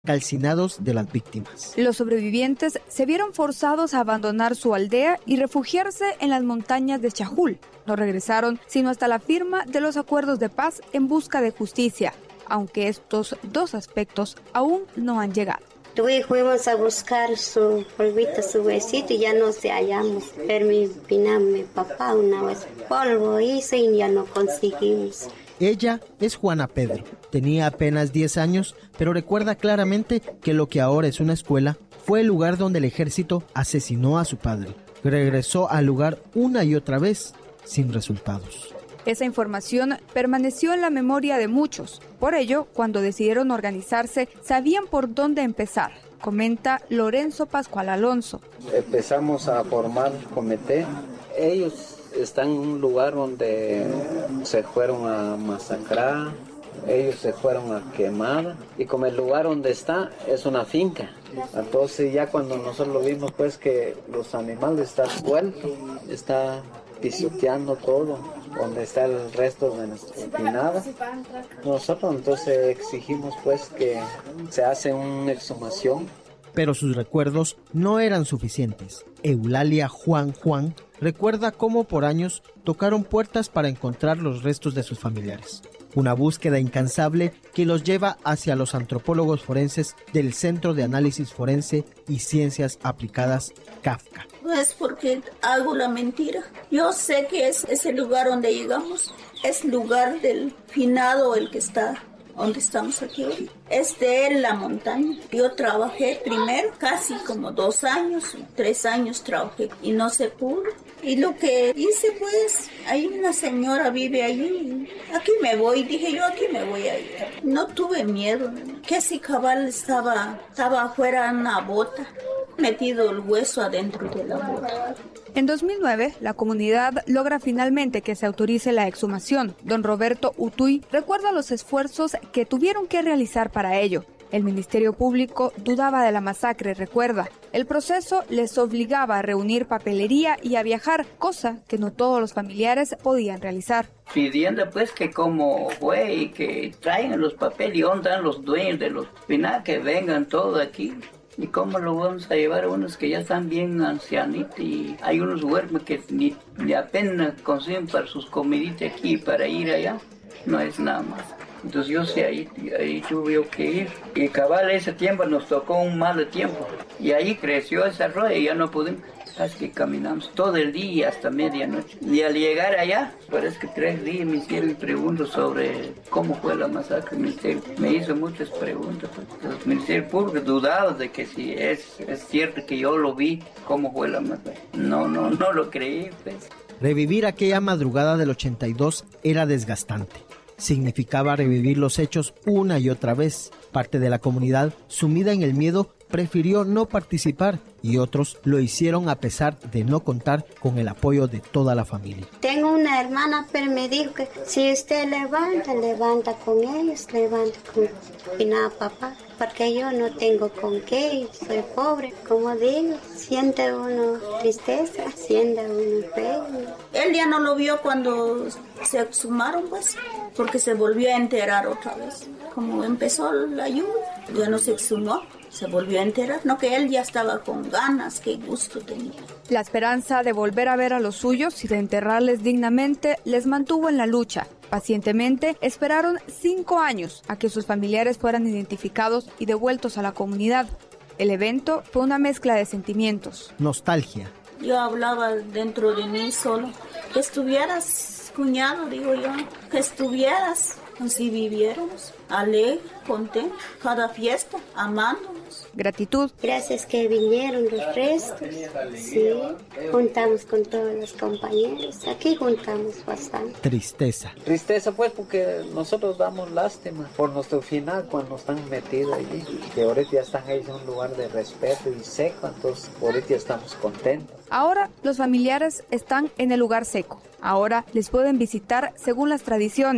calcinados de las víctimas. Los sobrevivientes se vieron forzados a abandonar su aldea y refugiarse en las montañas de Chajul. No regresaron sino hasta la firma de los acuerdos de paz en busca de justicia, aunque estos dos aspectos aún no han llegado. Fuimos a buscar su polvito, su huesito y ya no se hallamos. Pero mi papá una vez polvo hizo y ya no conseguimos. Ella es Juana Pedro. Tenía apenas 10 años, pero recuerda claramente que lo que ahora es una escuela fue el lugar donde el ejército asesinó a su padre. Regresó al lugar una y otra vez, sin resultados. Esa información permaneció en la memoria de muchos. Por ello, cuando decidieron organizarse, sabían por dónde empezar, comenta Lorenzo Pascual Alonso. Empezamos a formar comité. Ellos están en un lugar donde se fueron a masacrar, ellos se fueron a quemar, y como el lugar donde está es una finca. Entonces ya cuando nosotros lo vimos, pues que los animales están sueltos, está pisoteando todo, donde está el resto de nuestra pinada. Nosotros entonces exigimos pues que se hace una exhumación. Pero sus recuerdos no eran suficientes. Eulalia Juan recuerda cómo por años tocaron puertas para encontrar los restos de sus familiares. Una búsqueda incansable que los lleva hacia los antropólogos forenses del Centro de Análisis Forense y Ciencias Aplicadas, CAFCA. No es porque hago la mentira. Yo sé que es ese lugar donde llegamos. Es lugar del finado el que está donde estamos aquí hoy. Es de él la montaña. Yo trabajé primero casi como 2 años, 3 años trabajé y no se pudo. Y lo que hice pues, hay una señora vive allí, aquí me voy, dije yo aquí me voy a ir. No tuve miedo, que si cabal estaba afuera en una bota, metido el hueso adentro de la bota. En 2009, la comunidad logra finalmente que se autorice la exhumación. Don Roberto Utuy recuerda los esfuerzos que tuvieron que realizar para ello. El Ministerio Público dudaba de la masacre, recuerda. El proceso les obligaba a reunir papelería y a viajar, cosa que no todos los familiares podían realizar. Pidiendo pues que como fue y que traigan los papeles y dónde están los dueños de los pinales, que vengan todos aquí. ¿Y cómo lo vamos a llevar a unos que ya están bien ancianitos? Y hay unos huérfanos que ni apenas consiguen para sus comiditas aquí para ir allá. No es nada más. Entonces yo sé, ahí tuve que ir. Y cabal ese tiempo nos tocó un mal tiempo. Y ahí creció esa rueda y ya no pudimos. Así que caminamos todo el día hasta medianoche. Y al llegar allá, parece que 3 días me hicieron preguntas sobre cómo fue la masacre. El ministerio me hizo muchas preguntas. El Ministerio Público dudaba de que si es cierto que yo lo vi, cómo fue la masacre. No lo creí. Pues. Revivir aquella madrugada del 82 era desgastante. Significaba revivir los hechos una y otra vez. Parte de la comunidad, sumida en el miedo, prefirió no participar y otros lo hicieron a pesar de no contar con el apoyo de toda la familia. Tengo una hermana, pero me dijo que si usted levanta con ellos, levanta con papá, porque yo no tengo con qué, soy pobre. Como digo, siente uno tristeza, siente uno feo. Él ya no lo vio cuando se exhumaron, pues, porque se volvió a enterar otra vez. Como empezó la lluvia, ya no se exhumó. Se volvió a enterar, no que él ya estaba con ganas, qué gusto tenía. La esperanza de volver a ver a los suyos y de enterrarles dignamente les mantuvo en la lucha. Pacientemente esperaron 5 años a que sus familiares fueran identificados y devueltos a la comunidad. El evento fue una mezcla de sentimientos. Nostalgia. Yo hablaba dentro de mí solo. Que estuvieras, cuñado, digo yo, que estuvieras, así viviéramos, alegre, contento, cada fiesta, amándonos. Gratitud. Gracias que vinieron los restos. Sí, juntamos con todos los compañeros. Aquí juntamos bastante. Tristeza. Tristeza pues porque nosotros damos lástima por nuestro final cuando están metidos allí. Que ahorita ya están ahí en un lugar de respeto y seco, entonces ahorita ya estamos contentos. Ahora los familiares están en el lugar seco. Ahora les pueden visitar según las tradiciones.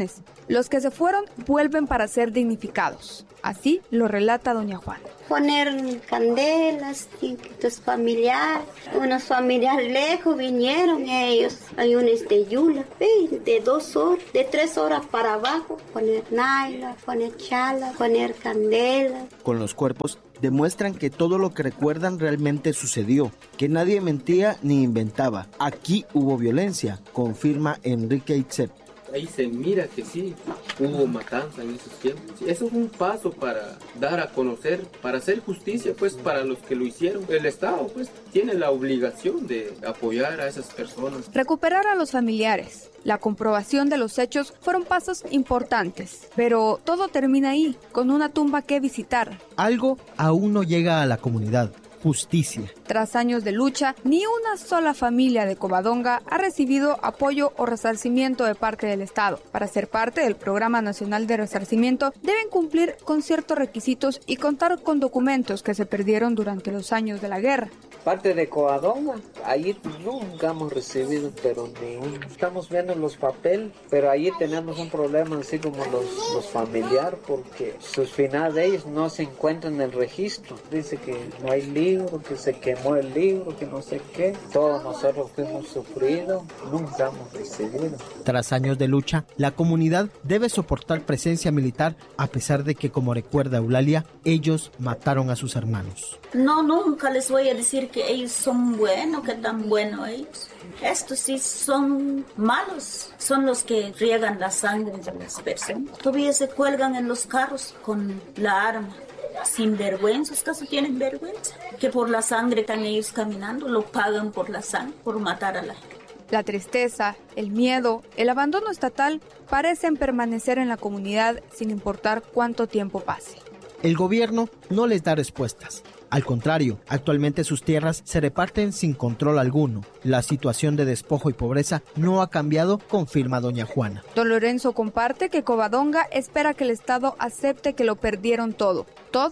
Los que se fueron vuelven para ser dignificados. Así lo relata doña Juana. Poner candelas, tus familiares, unos familiares lejos vinieron ellos. Hay unos de Yula, de 2 horas, de 3 horas para abajo. Poner naila, poner chala, poner candela. Con los cuerpos demuestran que todo lo que recuerdan realmente sucedió, que nadie mentía ni inventaba. Aquí hubo violencia, confirma Enrique Itzep. Ahí se mira que sí, hubo matanza en esos tiempos. Eso es un paso para dar a conocer, para hacer justicia, pues, para los que lo hicieron. El Estado, pues, tiene la obligación de apoyar a esas personas. Recuperar a los familiares, la comprobación de los hechos fueron pasos importantes, pero todo termina ahí, con una tumba que visitar. Algo aún no llega a la comunidad. Justicia. Tras años de lucha, ni una sola familia de Covadonga ha recibido apoyo o resarcimiento de parte del Estado. Para ser parte del Programa Nacional de Resarcimiento, deben cumplir con ciertos requisitos y contar con documentos que se perdieron durante los años de la guerra. Parte de Covadonga, ahí nunca hemos recibido, pero ni uno. Estamos viendo los papeles, pero ahí tenemos un problema así como los familiares, porque sus finales de ellos no se encuentran en el registro. Dice que no hay libro, que se quemó el libro, que no sé qué. Todos nosotros fuimos sufridos, nunca hemos recibido. Tras años de lucha, la comunidad debe soportar presencia militar a pesar de que, como recuerda Eulalia, ellos mataron a sus hermanos. No, nunca les voy a decir que ellos son buenos, que tan buenos ellos. Estos sí son malos, son los que riegan la sangre de las personas. Todavía se cuelgan en los carros con la arma. Sin vergüenza, ¿acaso tienen vergüenza? Que por la sangre están ellos caminando, lo pagan por la sangre, por matar a la gente. La tristeza, el miedo, el abandono estatal parecen permanecer en la comunidad sin importar cuánto tiempo pase. El gobierno no les da respuestas. Al contrario, actualmente sus tierras se reparten sin control alguno. La situación de despojo y pobreza no ha cambiado, confirma doña Juana. Don Lorenzo comparte que Covadonga espera que el Estado acepte que lo perdieron todo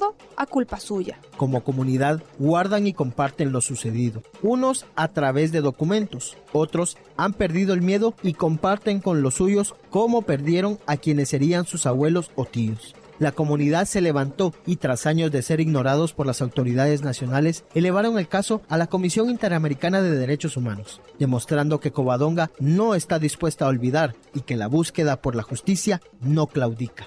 a culpa suya. Como comunidad, guardan y comparten lo sucedido. Unos a través de documentos, otros han perdido el miedo y comparten con los suyos cómo perdieron a quienes serían sus abuelos o tíos. La comunidad se levantó y tras años de ser ignorados por las autoridades nacionales, elevaron el caso a la Comisión Interamericana de Derechos Humanos, demostrando que Covadonga no está dispuesta a olvidar y que la búsqueda por la justicia no claudica.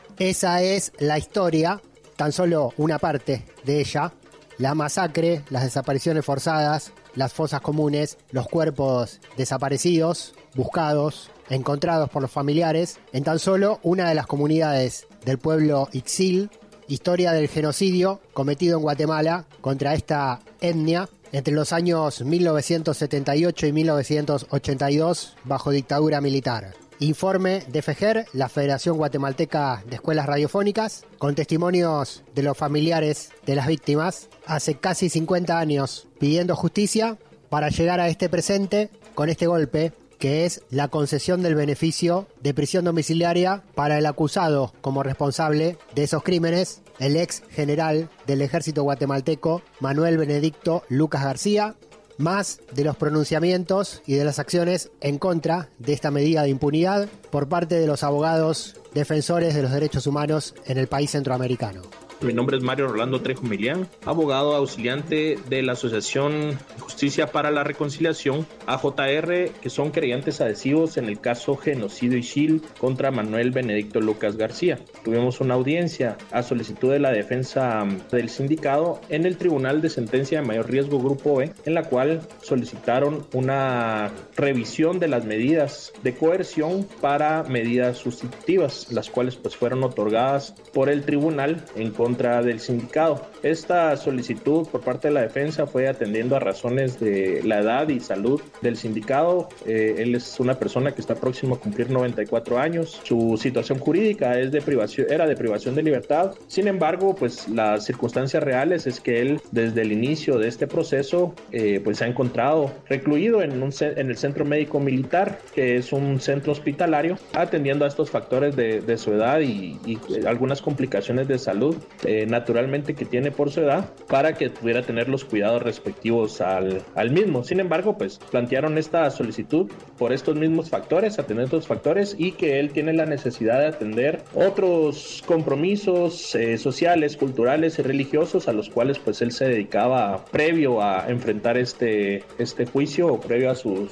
Esa es la historia, tan solo una parte de ella. La masacre, las desapariciones forzadas, las fosas comunes, los cuerpos desaparecidos, buscados, encontrados por los familiares, en tan solo una de las comunidades del pueblo Ixil, historia del genocidio cometido en Guatemala contra esta etnia entre los años 1978 y 1982 bajo dictadura militar. Informe de FEGER, la Federación Guatemalteca de Escuelas Radiofónicas, con testimonios de los familiares de las víctimas, hace casi 50 años pidiendo justicia para llegar a este presente con este golpe, que es la concesión del beneficio de prisión domiciliaria para el acusado como responsable de esos crímenes, el ex general del ejército guatemalteco, Manuel Benedicto Lucas García, más de los pronunciamientos y de las acciones en contra de esta medida de impunidad por parte de los abogados defensores de los derechos humanos en el país centroamericano. Mi nombre es Mario Rolando Trejo Milián, abogado auxiliante de la Asociación Justicia para la Reconciliación, AJR, que son creyentes adhesivos en el caso Genocidio Ixil contra Manuel Benedicto Lucas García. Tuvimos una audiencia a solicitud de la defensa del sindicado en el Tribunal de Sentencia de Mayor Riesgo Grupo B, en la cual solicitaron una revisión de las medidas de coerción para medidas sustitutivas, las cuales pues fueron otorgadas por el tribunal en contra del sindicado. Esta solicitud por parte de la defensa fue atendiendo a razones de la edad y salud del sindicado. Él es una persona que está próximo a cumplir 94 años. Su situación jurídica era de privación de libertad. Sin embargo, pues las circunstancias reales es que él desde el inicio de este proceso pues se ha encontrado recluido en el Centro Médico Militar, que es un centro hospitalario, atendiendo a estos factores de su edad y algunas complicaciones de salud. naturalmente que tiene por su edad, para que pudiera tener los cuidados respectivos al mismo. Sin embargo, pues plantearon esta solicitud por estos mismos factores, atender estos factores, y que él tiene la necesidad de atender otros compromisos sociales, culturales y religiosos a los cuales pues él se dedicaba previo a enfrentar este juicio, o previo a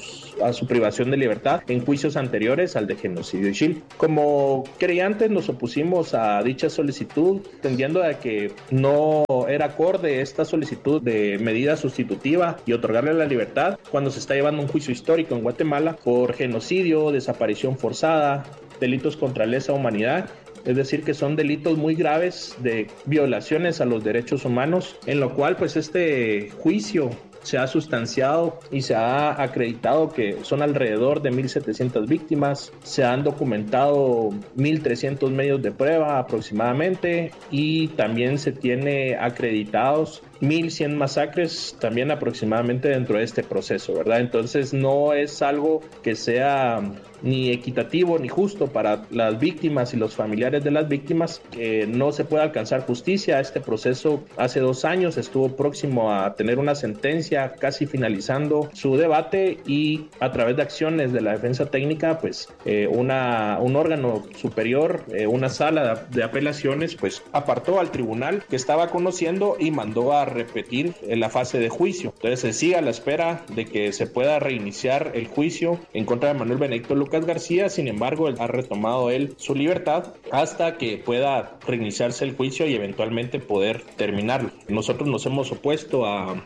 su privación de libertad en juicios anteriores al de genocidio Ixil. Como creyentes nos opusimos a dicha solicitud, tendiendo a que no era acorde esta solicitud de medida sustitutiva y otorgarle la libertad cuando se está llevando un juicio histórico en Guatemala por genocidio, desaparición forzada, delitos contra lesa humanidad. Es decir, que son delitos muy graves de violaciones a los derechos humanos, en lo cual pues este juicio se ha sustanciado y se ha acreditado que son alrededor de 1.700 víctimas, se han documentado 1.300 medios de prueba aproximadamente, y también se tiene acreditados 1.100 masacres también aproximadamente dentro de este proceso, ¿verdad? Entonces no es algo que sea ni equitativo ni justo para las víctimas y los familiares de las víctimas, que no se puede alcanzar justicia. Este proceso hace 2 años estuvo próximo a tener una sentencia, casi finalizando su debate, y a través de acciones de la defensa técnica, pues un órgano superior, una sala de apelaciones, pues apartó al tribunal que estaba conociendo y mandó a repetir la fase de juicio. Entonces se sigue a la espera de que se pueda reiniciar el juicio en contra de Manuel Benedicto Lucas García. Sin embargo, ha retomado él su libertad hasta que pueda reiniciarse el juicio y eventualmente poder terminarlo. Nosotros nos hemos opuesto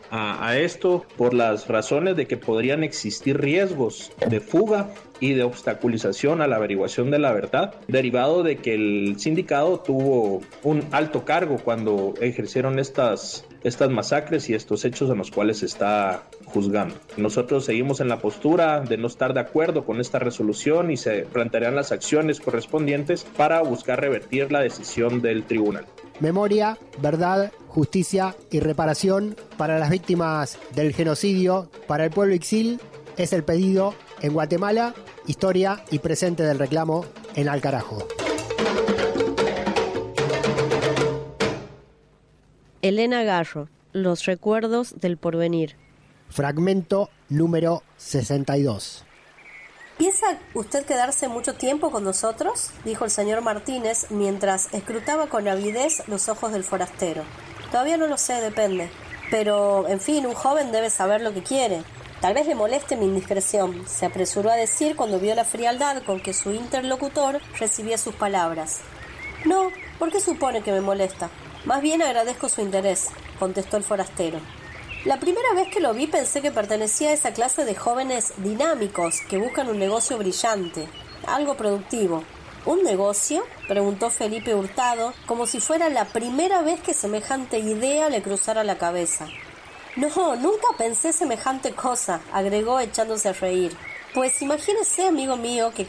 a esto por las razones de que podrían existir riesgos de fuga y de obstaculización a la averiguación de la verdad, derivado de que el sindicato tuvo un alto cargo cuando ejercieron estas masacres y estos hechos en los cuales se está juzgando. Nosotros seguimos en la postura de no estar de acuerdo con esta resolución y se plantearán las acciones correspondientes para buscar revertir la decisión del tribunal. Memoria, verdad, justicia y reparación para las víctimas del genocidio, para el pueblo Ixil, es el pedido en Guatemala, historia y presente del reclamo en Al Carajo. Elena Garro, Los recuerdos del porvenir. Fragmento número 62. ¿Piensa usted quedarse mucho tiempo con nosotros?, dijo el señor Martínez mientras escrutaba con avidez los ojos del forastero. Todavía no lo sé, depende. Pero, en fin, un joven debe saber lo que quiere. Tal vez le moleste mi indiscreción, se apresuró a decir cuando vio la frialdad con que su interlocutor recibía sus palabras. No, ¿por qué supone que me molesta? Más bien agradezco su interés, contestó el forastero. La primera vez que lo vi pensé que pertenecía a esa clase de jóvenes dinámicos que buscan un negocio brillante, algo productivo. ¿Un negocio?, preguntó Felipe Hurtado, como si fuera la primera vez que semejante idea le cruzara la cabeza. No, nunca pensé semejante cosa, agregó echándose a reír. Pues imagínese, amigo mío, que